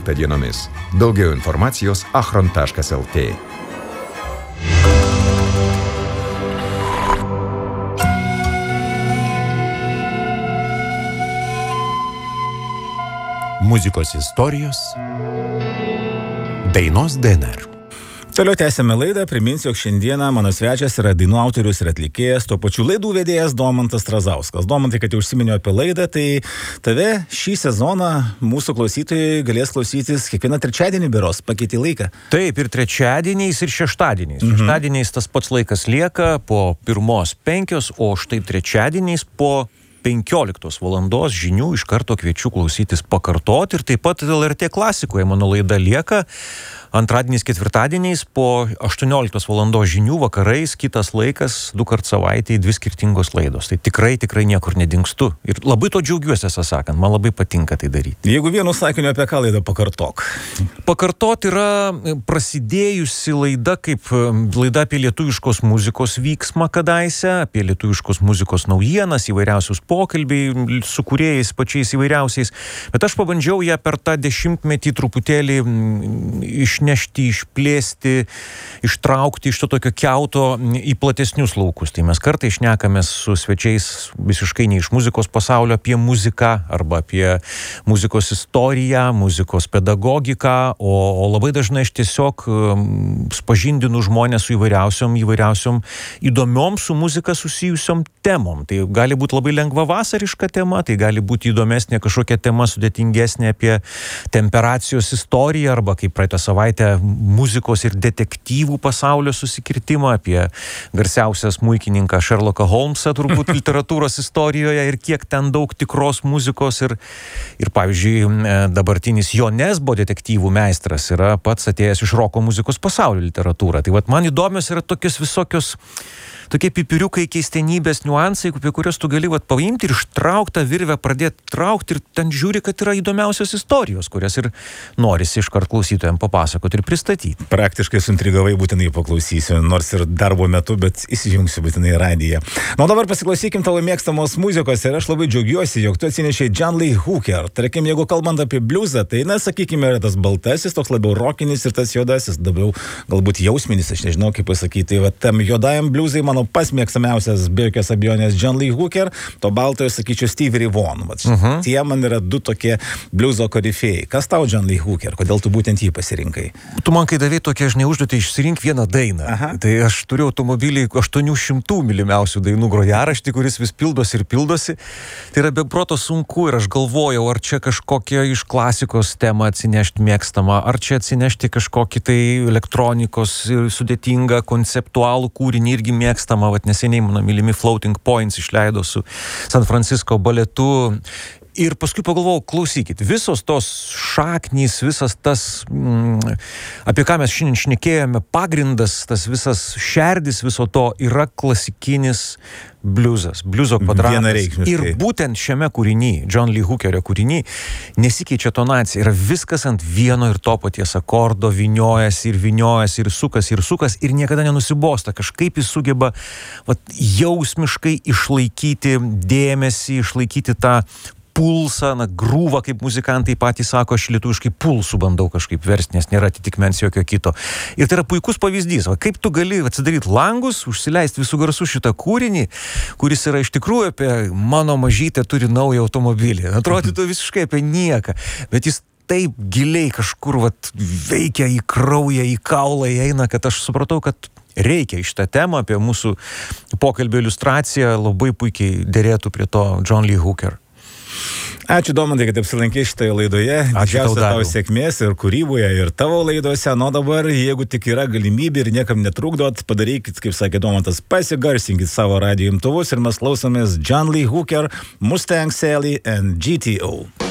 16 dienomis. Daugiau informacijos achron.lt. Muzikos istorijos Dainos DNR. Toliau tęsėme laidą, priminsiu, jog šiandieną mano svečias yra dainų autorius ir atlikėjas, tuo pačiu laidų vedėjas Domantas Strazauskas. Domantai, kad jau užsiminiau apie laidą, tai tave šį sezoną mūsų klausytojai galės klausytis kiekvieną trečiadienį beros, pakeitė laiką. Taip, ir trečiadieniais, ir šeštadieniais. Šeštadieniais tas pats laikas lieka po 1:05, o štai trečiadieniais po 15 valandos žinių iš karto kviečiu klausytis pakartoti ir taip pat LRT klasikoje mano laida lieka antradieniais, ketvirtadieniais po 18 valandos žinių vakarais, kitas laikas, 2 kart savaitėje, 2 skirtingos laidos. Tai tikrai niekur nedingstu. Ir labai to džiaugiuosi, sakant, man labai patinka tai daryti. Jeigu vienu sakiniu apie ką laidą pakartok? Pakartot yra prasidėjusi laida kaip laida apie lietuviškos muzikos vyksmą kadaise, apie lietuviškos muzikos naujienas, įvairiausius pokalbiai su kūrėjais pačiais įvairiausiais. Bet aš pabandžiau ją per tą 10-metį truputėlį išnešti, išplėsti, ištraukti iš to tokio kiauto į platesnius laukus. Tai mes kartais šnekamės su svečiais visiškai ne iš muzikos pasaulio apie muziką arba apie muzikos istoriją, muzikos pedagogiką, o labai dažnai aš tiesiog pažindinu žmonės su įvairiausiom įdomiom su muzika susijusiom temom. Tai gali būti labai lengva vasariška tema, tai gali būti įdomesnė kažkokia tema sudėtingesnė apie temperacijos istoriją arba kaip praeitą savaitę muzikos ir detektyvų pasaulio susikirtimą, apie garsiausią smuikininką Sherlocką Holmesą turbūt literatūros istorijoje ir kiek ten daug tikros muzikos ir pavyzdžiui, dabartinis Jo Nesbo detektyvų meistras yra pats atėjęs iš roko muzikos pasaulio literatūrą. Tai vat man įdomios yra tokios visokios tokie pipiriukai, keistenybės, niuansai, apie kuriuos tu gali paimti ir ištrauktą virvę pradėti traukti ir ten žiūri, kad yra įdomiausios istorijos, kurias ir norisi iškart klausytojams papasakoti ir pristatyti. Praktiškai suintrigavai, būtinai paklausysiu, nors ir darbo metu, bet įsijungsiu būtinai į radiją. Na, dabar pasiklausykim tavo mėgstamos muzikos ir aš labai džiaugiuosi, jog tu atsinešei John Lee Hooker. Tarkim, jeigu kalbant apie bliuzą, tai, sakykime, yra tas baltasis, toks labiau rokinis ir tas juodasis, labiau galbūt jausminis, aš nežinau kaip pasakyti. Tai tam juodajam bliuzai mano pats mėgstamiausias, be jokios abejonės, John Lee Hooker, to baltojo, sakyčiau, Stevie Ray Vaughan. Tie man yra 2 tokie bliuzo korifėjai. Kas tau John Lee Hooker? Kodėl tu būtent jį pasirinkai? Tu man kai davei tokią, žinai, užduotį išsirink vieną dainą. Tai aš turiu automobilį 800 mylimiausių dainų grojaraštį, kuris vis pildosi. Tai yra be proto sunku ir aš galvojau, ar čia kažkokią iš klasikos temą atsinešti mėgstamą, ar čia atsinešti kažkokį tai elektronikos sudėtingą konceptualų kūrinį irgi mėgstamą. Neseniai mano mylimi Floating Points išleido su San Francisco baletu. Ir paskui pagalvojau, klausykit, visos tos šaknys, visas tas, apie ką mes šiandien šnekėjome, pagrindas, tas visas šerdis viso to yra klasikinis bliuzas, bliuzo kvadratas. Ir būtent šiame kūriny, John Lee Hookerio kūriny, nesikeičia tonacija. Yra viskas ant vieno ir to paties akordo, vyniojasi ir sukas ir niekada nenusibosta. Kažkaip jis sugeba jausmiškai išlaikyti dėmesį, išlaikyti tą pulsą, grūvą, kaip muzikantai patys sako, aš lietuviškai pulsų bandau kažkaip versti, nes nėra atitikmens jokio kito. Ir tai yra puikus pavyzdys, kaip tu gali atsidaryti langus, užsileisti visų garsų šitą kūrinį, kuris yra iš tikrųjų apie mano mažytę turi naują automobilį. Atrodytų visiškai apie nieką, bet jis taip giliai kažkur veikia į kraują, į kaulą įeina, kad aš supratau, kad reikia iš tą temą apie mūsų pokalbio iliustraciją labai puikiai derėtų prie to John Lee Hooker. Ačiū, Domantai, kad apsilankei šitoje laidoje. Didžiausia tavo sėkmės ir kūryboje, ir tavo laidose. Nu dabar, jeigu tik yra galimybė ir niekam netrukdot, padarykit, kaip sakė Domantas, pasigarsinkit savo radijo imtuvus ir mes klausomės John Lee Hooker, Mustang Sally and GTO.